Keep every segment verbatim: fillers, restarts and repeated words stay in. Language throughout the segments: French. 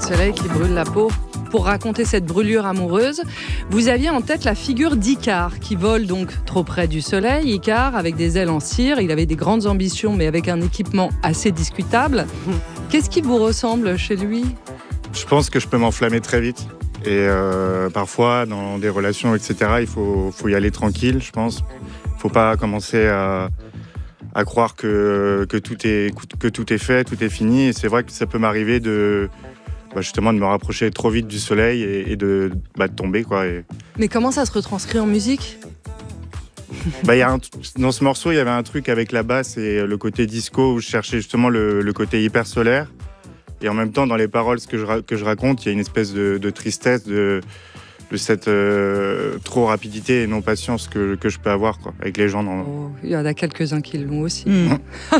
soleil qui brûle la peau. Pour raconter cette brûlure amoureuse, vous aviez en tête la figure d'Icare, qui vole donc trop près du soleil. Icare, avec des ailes en cire, il avait des grandes ambitions, mais avec un équipement assez discutable. Qu'est-ce qui vous ressemble chez lui ? Je pense que je peux m'enflammer très vite. Et euh, parfois, dans des relations, et cetera, il faut, faut y aller tranquille, je pense. Il ne faut pas commencer à, à croire que, que, tout est, que tout est fait, tout est fini. Et c'est vrai que ça peut m'arriver de... Bah justement de me rapprocher trop vite du soleil et, et de, bah de tomber quoi. Et... Mais comment ça se retranscrit en musique ? bah, y a un, dans ce morceau, il y avait un truc avec la basse et le côté disco où je cherchais justement le, le côté hyper solaire. Et en même temps, dans les paroles ce que, je, que je raconte, il y a une espèce de, de tristesse, de, de cette euh, trop rapidité et non patience que, que je peux avoir quoi, avec les gens. Dans... Oh, il y en a quelques-uns qui l'ont aussi. Mmh.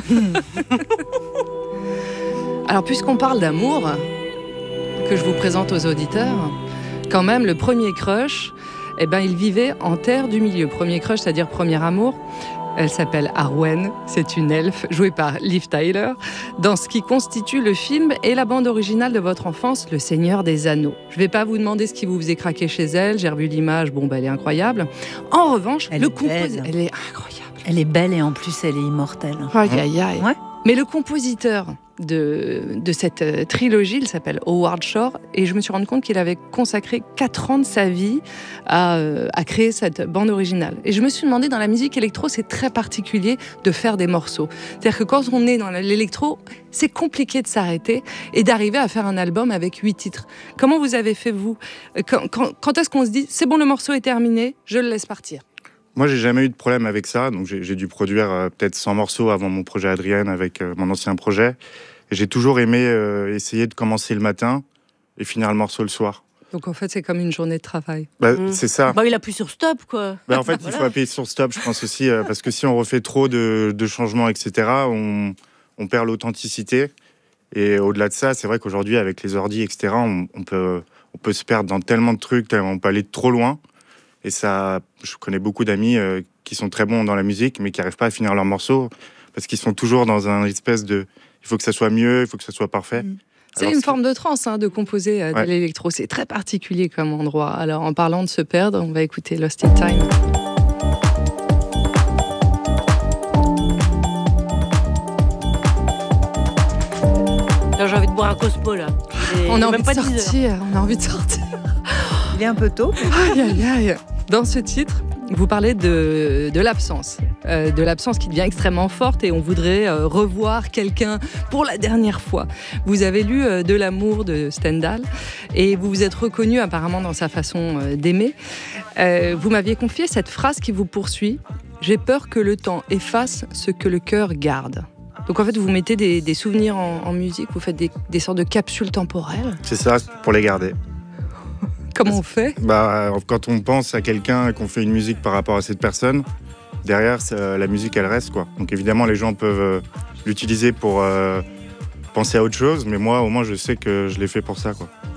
Alors, puisqu'on parle d'amour, que je vous présente aux auditeurs, quand même, le premier crush, eh ben, il vivait en terre du milieu. Premier crush, c'est-à-dire premier amour. Elle s'appelle Arwen, c'est une elfe jouée par Liv Tyler, dans ce qui constitue le film et la bande originale de votre enfance, Le Seigneur des Anneaux. Je ne vais pas vous demander ce qui vous faisait craquer chez elle, j'ai revu l'image, bon, bah, elle est incroyable. En revanche, elle le est compositeur... belle. Elle est incroyable. Elle est belle et en plus, elle est immortelle. Aïe, aïe, aïe. Ouais. Mais le compositeur de, de cette euh, trilogie, il s'appelle Howard Shore, et je me suis rendu compte qu'il avait consacré quatre ans de sa vie à, euh, à créer cette bande originale. Et je me suis demandé, dans la musique électro, c'est très particulier de faire des morceaux. C'est-à-dire que quand on est dans l'électro, c'est compliqué de s'arrêter et d'arriver à faire un album avec huit titres. Comment vous avez fait, vous ? Quand, quand, quand est-ce qu'on se dit, c'est bon, le morceau est terminé, je le laisse partir ? Moi, j'ai jamais eu de problème avec ça. Donc, j'ai, j'ai dû produire euh, peut-être cent morceaux avant mon projet Adrienne avec euh, mon ancien projet. Et j'ai toujours aimé euh, essayer de commencer le matin et finir le morceau le soir. Donc, en fait, c'est comme une journée de travail. Bah, Mmh. C'est ça. Bah, il appuie sur stop, quoi. Bah, en fait, Voilà. il faut appuyer sur stop, je pense aussi, euh, parce que si on refait trop de, de changements, et cetera, on, on perd l'authenticité. Et au-delà de ça, c'est vrai qu'aujourd'hui, avec les ordis, et cetera, on, on, peut, on peut se perdre dans tellement de trucs, on peut aller trop loin. Et ça, je connais beaucoup d'amis euh, qui sont très bons dans la musique, mais qui n'arrivent pas à finir leurs morceaux parce qu'ils sont toujours dans un espèce de... Il faut que ça soit mieux, il faut que ça soit parfait. Mmh. C'est Alors, une c'est... forme de transe hein, de composer euh, de Ouais. l'électro. C'est très particulier comme endroit. Alors, en parlant de se perdre, on va écouter Lost in Time. Là, j'ai envie de boire un Cosmo, là. Il est- On il est a envie même de pas dix heures. sortir. On a envie de sortir. Il est un peu tôt. Aïe, aïe, aïe. Dans ce titre, vous parlez de, de l'absence. Euh, de l'absence qui devient extrêmement forte et on voudrait euh, revoir quelqu'un pour la dernière fois. Vous avez lu euh, De l'amour de Stendhal et vous vous êtes reconnu apparemment dans sa façon euh, d'aimer. Euh, vous m'aviez confié cette phrase qui vous poursuit. « J'ai peur que le temps efface ce que le cœur garde ». Donc en fait, vous mettez des, des souvenirs en, en musique, vous faites des, des sortes de capsules temporelles. C'est ça, pour les garder. Comment on fait ? Bah, quand on pense à quelqu'un et qu'on fait une musique par rapport à cette personne, derrière, ça, la musique, elle reste, quoi. Donc évidemment, les gens peuvent euh, l'utiliser pour euh, penser à autre chose, mais moi, au moins, je sais que je l'ai fait pour ça, quoi.